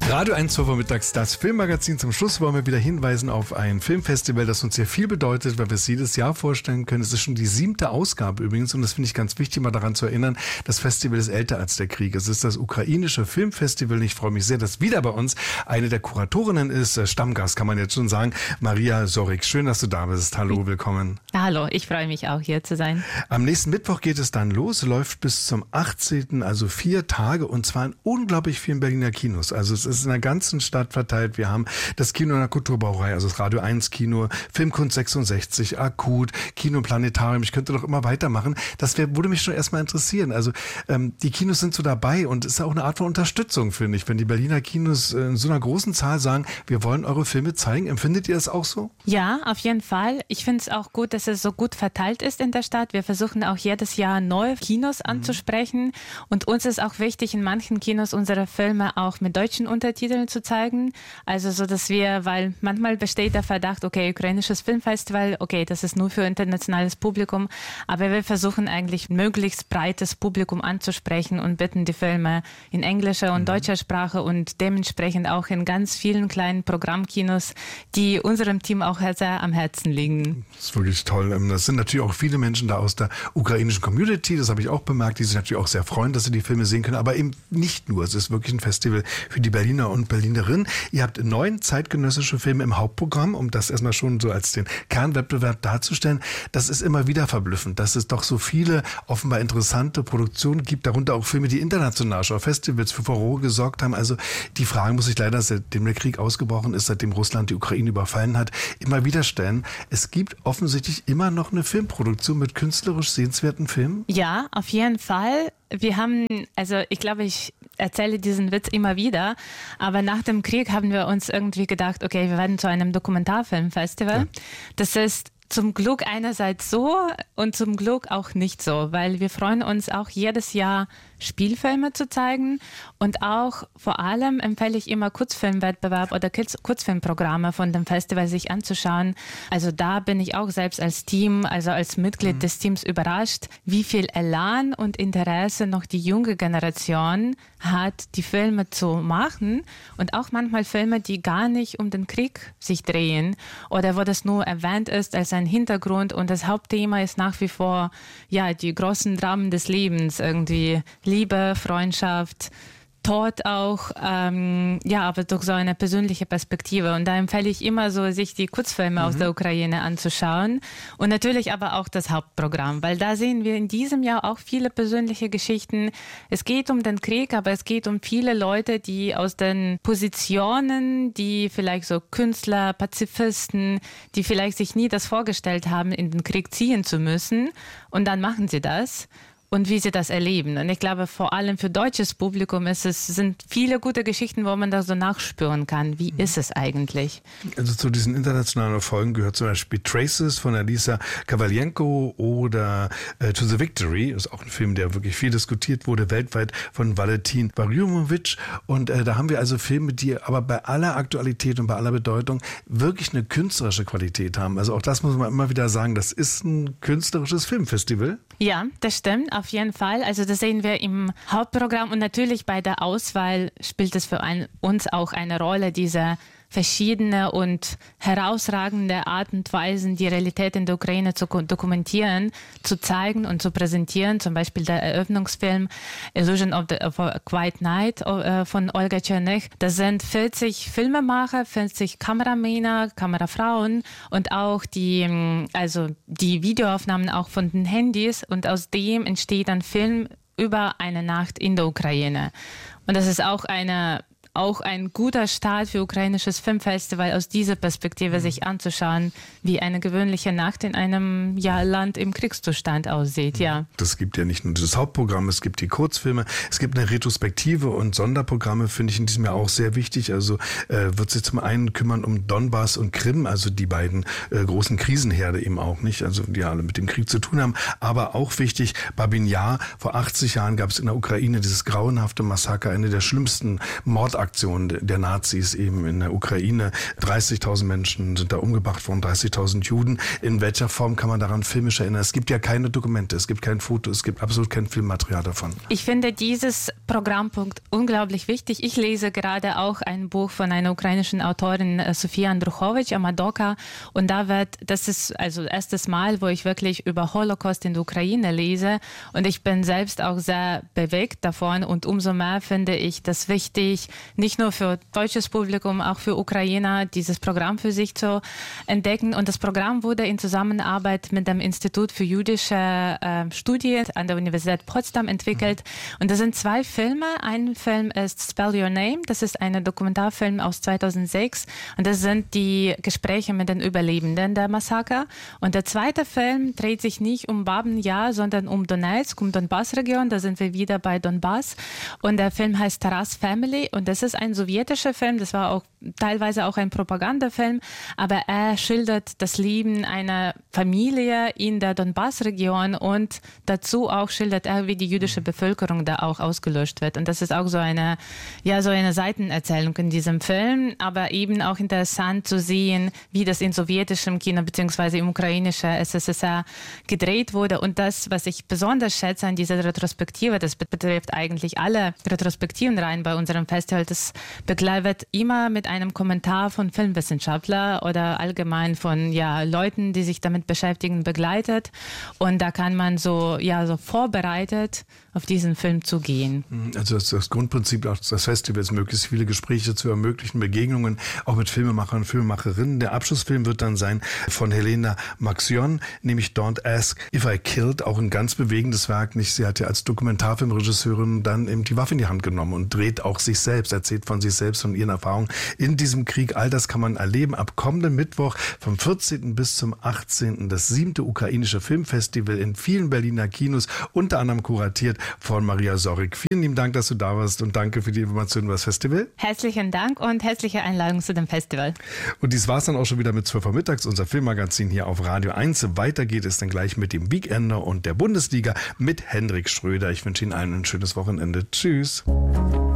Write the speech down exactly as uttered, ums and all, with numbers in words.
Radio eins Uhr vormittags, das Filmmagazin. Zum Schluss wollen wir wieder hinweisen auf ein Filmfestival, das uns sehr viel bedeutet, weil wir es jedes Jahr vorstellen können. Es ist schon die siebte Ausgabe übrigens und das finde ich ganz wichtig, mal daran zu erinnern, das Festival ist älter als der Krieg. Es ist das ukrainische Filmfestival und ich freue mich sehr, dass wieder bei uns eine der Kuratorinnen ist, Stammgast kann man jetzt schon sagen, Maria Sorik. Schön, dass du da bist. Hallo, willkommen. Hallo, ich freue mich auch hier zu sein. Am nächsten Mittwoch geht es dann los, läuft bis zum achtzehnten, also vier Tage und zwar in unglaublich vielen Berliner Kinos. Also es ist in der ganzen Stadt verteilt. Wir haben das Kino in der Kulturbrauerei, also das Radio eins Kino, Filmkunst sechsundsechzig, Akut, Kino Planetarium. Ich könnte doch immer weitermachen. Das wär, würde mich schon erstmal interessieren. Also ähm, die Kinos sind so dabei und es ist auch eine Art von Unterstützung, finde ich. Wenn die Berliner Kinos in so einer großen Zahl sagen, wir wollen eure Filme zeigen. Empfindet ihr das auch so? Ja, auf jeden Fall. Ich finde es auch gut, dass es so gut verteilt ist in der Stadt. Wir versuchen auch jedes Jahr neue Kinos anzusprechen. Mhm. Und uns ist auch wichtig, in manchen Kinos unsere Filme auch mit deutschen Untertiteln zu zeigen. Also so, dass wir, weil manchmal besteht der Verdacht, okay, ukrainisches Filmfestival, okay, das ist nur für internationales Publikum. Aber wir versuchen eigentlich möglichst breites Publikum anzusprechen und bitten die Filme in englischer und mhm. deutscher Sprache und dementsprechend auch in ganz vielen kleinen Programmkinos, die unserem Team auch sehr am Herzen liegen. Das ist wirklich toll. Das sind natürlich auch viele Menschen da aus der ukrainischen Community, das habe ich auch bemerkt, die sich natürlich auch sehr freuen, dass sie die Filme sehen können, aber eben nicht nur. Es ist wirklich ein Festival für die Berliner und Berlinerinnen. Ihr habt neun zeitgenössische Filme im Hauptprogramm, um das erstmal schon so als den Kernwettbewerb darzustellen. Das ist immer wieder verblüffend, dass es doch so viele offenbar interessante Produktionen gibt, darunter auch Filme, die international schon auf Festivals für Furore gesorgt haben. Also die Frage muss ich leider, seitdem der Krieg ausgebrochen ist, seitdem Russland die Ukraine überfallen hat, immer wieder stellen. Es gibt offensichtlich immer noch eine Filmproduktion mit künstlerisch sehenswerten Filmen? Ja, auf jeden Fall. Wir haben, also ich glaube, ich erzähle diesen Witz immer wieder, aber nach dem Krieg haben wir uns irgendwie gedacht, okay, wir werden zu einem Dokumentarfilmfestival. Ja. Das ist zum Glück einerseits so und zum Glück auch nicht so, weil wir freuen uns auch jedes Jahr Spielfilme zu zeigen und auch vor allem empfehle ich immer Kurzfilmwettbewerb oder Kurzfilmprogramme von dem Festival sich anzuschauen. Also da bin ich auch selbst als Team, also als Mitglied mhm. des Teams überrascht, wie viel Elan und Interesse noch die junge Generation hat, die Filme zu machen und auch manchmal Filme, die gar nicht um den Krieg sich drehen oder wo das nur erwähnt ist als ein Hintergrund und das Hauptthema ist nach wie vor ja die großen Dramen des Lebens, irgendwie Liebe, Freundschaft, Tod auch, ähm, ja, aber durch so eine persönliche Perspektive. Und da empfehle ich immer so, sich die Kurzfilme mhm. aus der Ukraine anzuschauen und natürlich aber auch das Hauptprogramm, weil da sehen wir in diesem Jahr auch viele persönliche Geschichten. Es geht um den Krieg, aber es geht um viele Leute, die aus den Positionen, die vielleicht so Künstler, Pazifisten, die vielleicht sich nie das vorgestellt haben, in den Krieg ziehen zu müssen und dann machen sie das. Und wie sie das erleben. Und ich glaube, vor allem für deutsches Publikum ist es, sind viele gute Geschichten, wo man da so nachspüren kann. Wie ist es eigentlich? Also zu diesen internationalen Erfolgen gehört zum Beispiel Traces von Alisa Kavalienko oder äh, To the Victory. Das ist auch ein Film, der wirklich viel diskutiert wurde, weltweit von Valentin Bariumovic. Und äh, da haben wir also Filme, die aber bei aller Aktualität und bei aller Bedeutung wirklich eine künstlerische Qualität haben. Also auch das muss man immer wieder sagen, das ist ein künstlerisches Filmfestival. Ja, das stimmt, auf jeden Fall. Also das sehen wir im Hauptprogramm und natürlich bei der Auswahl spielt es für ein, uns auch eine Rolle, diese verschiedene und herausragende Art und Weisen, die Realität in der Ukraine zu dokumentieren, zu zeigen und zu präsentieren. Zum Beispiel der Eröffnungsfilm Illusion of, the, of a Quiet Night von Olga Tschernich. Das sind vierzig Filmemacher, vierzig Kameramänner, Kamerafrauen und auch die, also die Videoaufnahmen auch von den Handys und aus dem entsteht ein Film über eine Nacht in der Ukraine. Und das ist auch eine auch ein guter Start für ukrainisches Filmfestival, aus dieser Perspektive sich anzuschauen, wie eine gewöhnliche Nacht in einem ja, Land im Kriegszustand aussieht. Ja. Das gibt ja nicht nur das Hauptprogramm, es gibt die Kurzfilme, es gibt eine Retrospektive und Sonderprogramme, finde ich in diesem Jahr auch sehr wichtig. Also äh, wird sich zum einen kümmern um Donbass und Krim, also die beiden äh, großen Krisenherde eben auch nicht, also die alle mit dem Krieg zu tun haben. Aber auch wichtig, Babin Jar, vor achtzig Jahren gab es in der Ukraine dieses grauenhafte Massaker, eine der schlimmsten Mordaktionen Terroraktion der Nazis eben in der Ukraine. dreißigtausend Menschen sind da umgebracht worden, dreißigtausend Juden. In welcher Form kann man daran filmisch erinnern? Es gibt ja keine Dokumente, es gibt kein Foto, es gibt absolut kein Filmmaterial davon. Ich finde dieses Programmpunkt unglaublich wichtig. Ich lese gerade auch ein Buch von einer ukrainischen Autorin, Sofia Andruchowicz, Amadoka, und da wird, das ist also erstes Mal, wo ich wirklich über Holocaust in der Ukraine lese, und ich bin selbst auch sehr bewegt davon, und umso mehr finde ich das wichtig, nicht nur für deutsches Publikum, auch für Ukrainer, dieses Programm für sich zu entdecken. Und das Programm wurde in Zusammenarbeit mit dem Institut für jüdische äh, Studien an der Universität Potsdam entwickelt. Und das sind zwei Filme. Ein Film ist Spell Your Name, das ist ein Dokumentarfilm aus zweitausendsechs, und das sind die Gespräche mit den Überlebenden der Massaker. Und der zweite Film dreht sich nicht um Babyn Jar, sondern um Donetsk, um Donbass-Region. Da sind wir wieder bei Donbass. Und der Film heißt Taras Family, und das ist ein sowjetischer Film. Das war auch teilweise auch ein Propagandafilm, aber er schildert das Leben einer Familie in der Donbass-Region, und dazu auch schildert er, wie die jüdische Bevölkerung da auch ausgelöscht wird. Und das ist auch so eine, ja, so eine Seitenerzählung in diesem Film, aber eben auch interessant zu sehen, wie das in sowjetischem Kino bzw. im ukrainischen S S S R gedreht wurde. Und das, was ich besonders schätze an dieser Retrospektive, das betrifft eigentlich alle Retrospektiven rein bei unserem Festival, das begleitet immer mit einem Kommentar von Filmwissenschaftlern oder allgemein von ja, Leuten, die sich damit beschäftigen, begleitet. Und da kann man so, ja, so vorbereitet auf diesen Film zugehen. Also das, das Grundprinzip auch des Festivals, möglichst viele Gespräche zu ermöglichen, Begegnungen auch mit Filmemachern und Filmemacherinnen. Der Abschlussfilm wird dann sein von Helena Maxion, nämlich Don't Ask If I Killed, auch ein ganz bewegendes Werk. Nicht? Sie hat ja als Dokumentarfilmregisseurin dann eben die Waffe in die Hand genommen und dreht auch sich selbst, erzählt von sich selbst, von ihren Erfahrungen in diesem Krieg. All das kann man erleben ab kommenden Mittwoch vom vierzehnten bis zum achtzehnten das siebte ukrainische Filmfestival in vielen Berliner Kinos, unter anderem kuratiert von Maria Sorik. Vielen lieben Dank, dass du da warst, und danke für die Informationen über das Festival. Herzlichen Dank und herzliche Einladung zu dem Festival. Und dies war es dann auch schon wieder mit zwölf Uhr mittags, unser Filmmagazin hier auf Radio eins. Weiter geht es dann gleich mit dem Weekender und der Bundesliga mit Hendrik Schröder. Ich wünsche Ihnen allen ein schönes Wochenende. Tschüss.